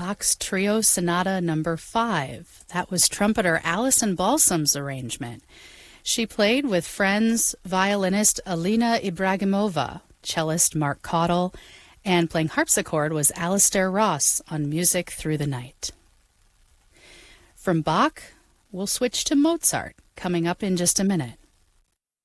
Bach's Trio Sonata No. 5. That was trumpeter Alison Balsam's arrangement. She played with friends violinist Alina Ibragimova, cellist Mark Caudill, and playing harpsichord was Alistair Ross on Music Through the Night. From Bach, we'll switch to Mozart, coming up in just a minute.